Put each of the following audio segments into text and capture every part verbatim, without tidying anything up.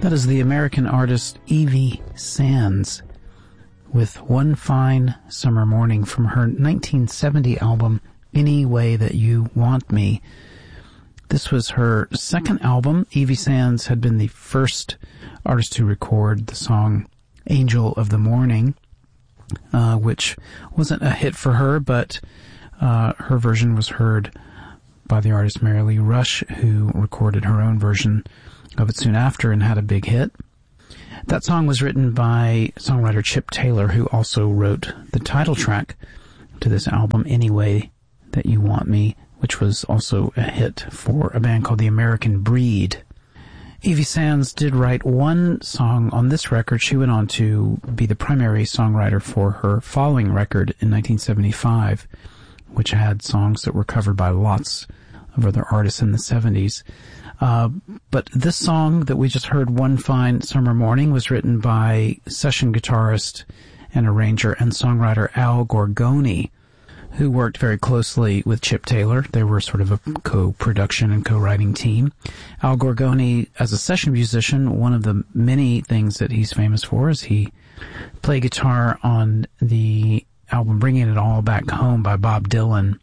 That is the American artist Evie Sands with One Fine Summer Morning from her nineteen seventy album, Any Way That You Want Me. This was her second album. Evie Sands had been the first artist to record the song Angel of the Morning, uh, which wasn't a hit for her, but uh, her version was heard by the artist Mary Lee Rush, who recorded her own version of it soon after and had a big hit. That song was written by songwriter Chip Taylor, who also wrote the title track to this album, Any Way That You Want Me, which was also a hit for a band called The American Breed. Evie Sands did write one song on this record. She went on to be the primary songwriter for her following record in nineteen seventy-five, which had songs that were covered by lots of other artists in the seventies. Uh, but this song that we just heard, One Fine Summer Morning, was written by session guitarist and arranger and songwriter Al Gorgoni, who worked very closely with Chip Taylor. They were sort of a co-production and co-writing team. Al Gorgoni, as a session musician, one of the many things that he's famous for is he played guitar on the album Bringing It All Back Home by Bob Dylan,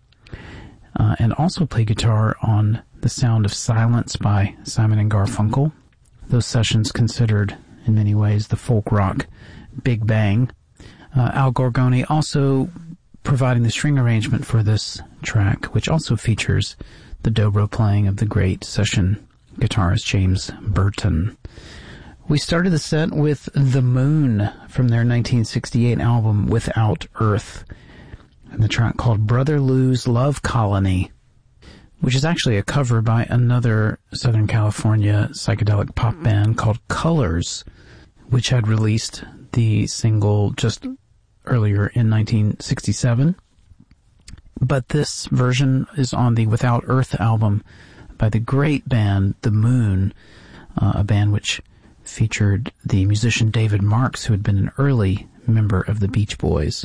uh, and also played guitar on The Sound of Silence by Simon and Garfunkel. Those sessions considered, in many ways, the folk rock Big Bang. Uh, Al Gorgoni also providing the string arrangement for this track, which also features the dobro playing of the great session guitarist James Burton. We started the set with The Moon from their nineteen sixty-eight album Without Earth, and the track called Brother Lou's Love Colony, which is actually a cover by another Southern California psychedelic pop band called Colors, which had released the single just earlier in nineteen sixty-seven. But this version is on the Without Earth album by the great band The Moon, uh, a band which featured the musician David Marks, who had been an early member of the Beach Boys.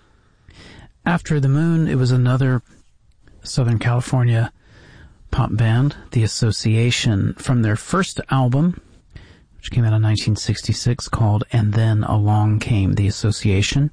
After The Moon, it was another Southern California pop band, The Association, from their first album, which came out in nineteen sixty-six, called And Then Along Came the Association.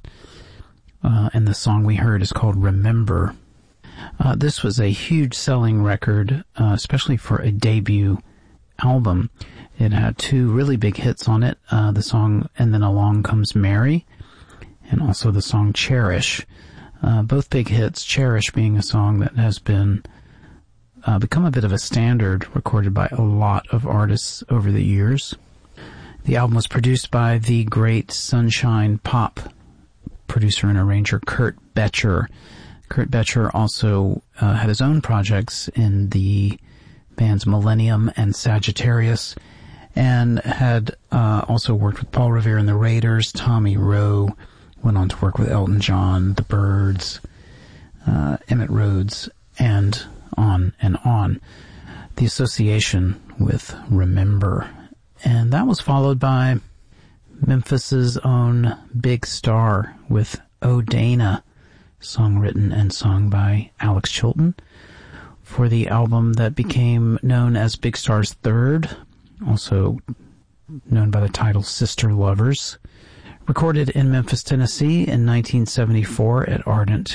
Uh, and the song we heard is called Remember. Uh, this was a huge selling record, uh, especially for a debut album. It had two really big hits on it, uh, the song And Then Along Comes Mary, and also the song Cherish. Uh, both big hits, Cherish being a song that has been uh, become a bit of a standard, recorded by a lot of artists over the years. The album was produced by the great Sunshine Pop producer and arranger Kurt Betcher. Kurt Betcher also uh, had his own projects in the bands Millennium and Sagittarius, and had uh, also worked with Paul Revere and the Raiders, Tommy Roe, went on to work with Elton John, the Byrds, uh, Emmett Rhodes, and on and on. The Association with Remember. And that was followed by Memphis's own Big Star with Oh Dana, song written and sung by Alex Chilton, for the album that became known as Big Star's third, also known by the title Sister Lovers, recorded in Memphis, Tennessee in nineteen seventy-four at Ardent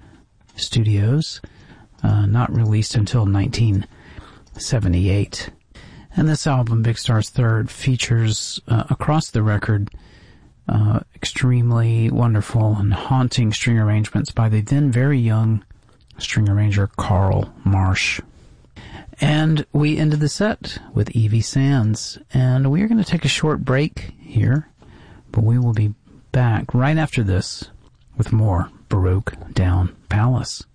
Studios, uh, not released until nineteen seventy-eight. And this album, Big Star's Third, features uh, across the record uh, extremely wonderful and haunting string arrangements by the then very young string arranger Carl Marsh. And we ended the set with Evie Sands, and we are going to take a short break here, but we will be back right after this with more Baroque Down Palace.